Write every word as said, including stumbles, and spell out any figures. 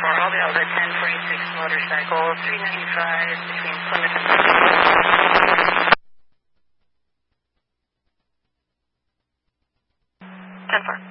four, I'll be out at ten forty-six motorcycle, three ninety-five between Plymouth and ten four.